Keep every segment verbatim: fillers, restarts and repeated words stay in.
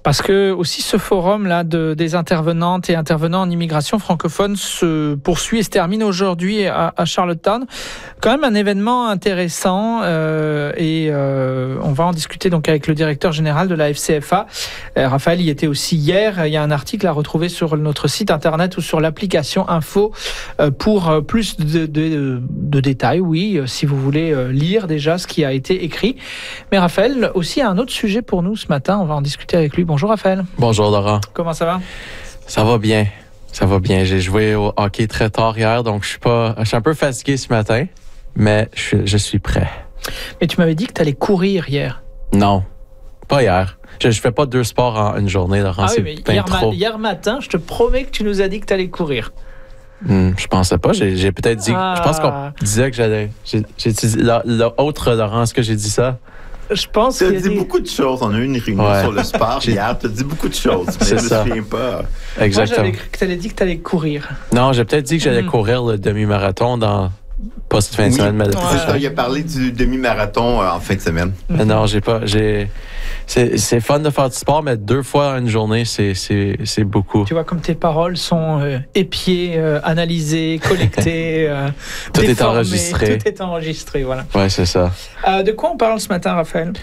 Parce que aussi ce forum là de, des intervenantes et intervenants en immigration francophone se poursuit et se termine aujourd'hui à, à Charlottetown. Quand même un événement intéressant euh, et euh, on va en discuter donc avec le directeur général de la F C F A. Euh, Raphaël y était aussi hier. Il y a un article à retrouver sur notre site internet ou sur l'application Info euh, pour plus de, de, de détails. Oui, si vous voulez lire déjà ce qui a été écrit. Mais Raphaël aussi a un autre sujet pour nous ce matin. On va en discuter avec lui. Bonjour Raphaël. Bonjour Laurent. Comment ça va? Ça va bien. Ça va bien. J'ai joué au hockey très tard hier, donc je suis pas, je suis un peu fatigué ce matin, mais je, je suis prêt. Mais tu m'avais dit que tu allais courir hier. Non, pas hier. Je, je fais pas deux sports en une journée, Laurent. Ah c'est oui, mais hier, trop. Ma- hier matin, je te promets que tu nous as dit que tu allais courir. Hmm, je pensais pas. J'ai, j'ai peut-être dit. Ah. Je pense qu'on disait que j'allais. J'ai, j'ai dit l'autre Laurent. Est-ce que j'ai dit ça? Je pense Tu as qu'il y a dit des... beaucoup de choses. On a eu une réunion Ouais. sur le sport hier. Tu as dit beaucoup de choses. Mais C'est je ça. me souviens pas. Exactement. Moi, j'avais cru que tu allais dire que tu allais courir. Non, j'ai peut-être dit que j'allais Mm. courir le demi-marathon dans pas cette fin de Oui, semaine, mais c'est ça. Il a parlé du demi-marathon euh, en fin de semaine. Mais non, j'ai pas. J'ai. C'est, c'est fun de faire du sport, mais deux fois une journée, c'est, c'est, c'est beaucoup. Tu vois comme tes paroles sont euh, épiées, euh, analysées, collectées, euh, Tout est déformées. enregistré. Tout est enregistré, voilà. Ouais, c'est ça. Euh, de quoi on parle ce matin, Raphaël?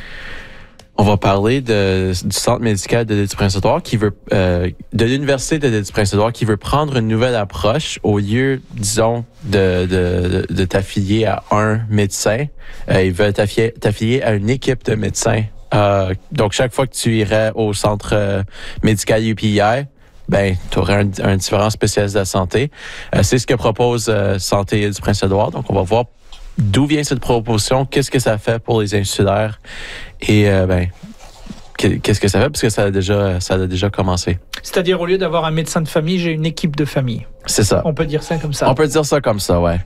On va parler de, du centre médical de Ledru-Prince-Édouard qui veut, euh, de l'université de Ledru-Prince-Édouard qui veut prendre une nouvelle approche au lieu, disons, de, de, de, de t'affilier à un médecin. Euh, ils veulent t'affilier, t'affilier à une équipe de médecins. Euh, donc, chaque fois que tu irais au centre euh, médical U P I, ben, tu aurais un, un différent spécialiste de la santé. Euh, c'est ce que propose euh, Santé du Prince-Édouard. Donc, on va voir d'où vient cette proposition, qu'est-ce que ça fait pour les insulaires et euh, ben, qu'est-ce que ça fait parce que ça a déjà, ça a déjà commencé. C'est-à-dire, au lieu d'avoir un médecin de famille, j'ai une équipe de famille. C'est ça. On peut dire ça comme ça. On peut dire ça comme ça, ouais.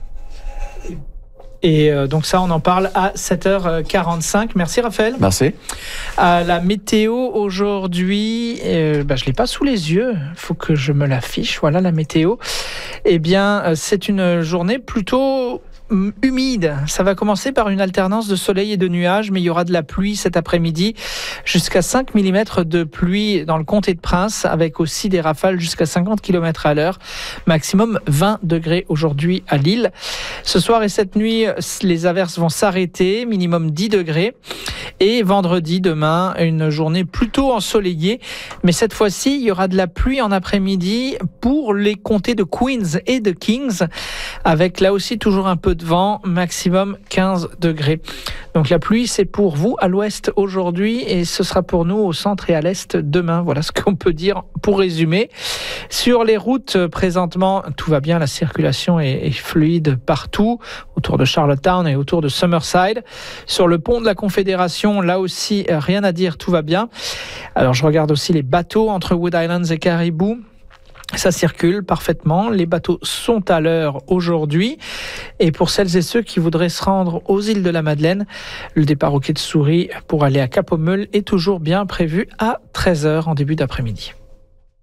Et euh, donc ça, on en parle à sept heures quarante-cinq. Merci Raphaël. Merci. À la météo aujourd'hui, euh, bah, je ne l'ai pas sous les yeux, il faut que je me l'affiche. Voilà la météo. Eh bien, euh, c'est une journée plutôt humide. Ça va commencer par une alternance de soleil et de nuages, mais il y aura de la pluie cet après-midi, jusqu'à cinq millimètres de pluie dans le comté de Prince, avec aussi des rafales jusqu'à cinquante kilomètres à l'heure, maximum vingt degrés aujourd'hui à Lille. Ce soir et cette nuit, les averses vont s'arrêter, minimum dix degrés. Et vendredi, demain, une journée plutôt ensoleillée, mais cette fois-ci, il y aura de la pluie en après-midi pour les comtés de Queens et de Kings, avec là aussi toujours un peu de vent, maximum quinze degrés. Donc la pluie, c'est pour vous à l'ouest aujourd'hui et ce sera pour nous au centre et à l'est demain. Voilà ce qu'on peut dire pour résumer. Sur les routes, présentement, tout va bien, la circulation est, est fluide partout, autour de Charlottetown et autour de Summerside. Sur le pont de la Confédération, là aussi, rien à dire, tout va bien. Alors je regarde aussi les bateaux entre Wood Islands et Caribou. Ça circule parfaitement. Les bateaux sont à l'heure aujourd'hui. Et pour celles et ceux qui voudraient se rendre aux îles de la Madeleine, le départ au quai de Souris pour aller à Cap-aux-Meules est toujours bien prévu à treize heures en début d'après-midi.